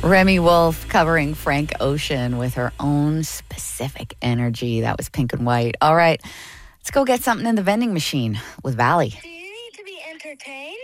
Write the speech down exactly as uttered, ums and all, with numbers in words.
Remy Wolf covering Frank Ocean with her own specific energy. That was Pink and White. All right, let's go get something in the vending machine with Valley. Do you need to be entertained?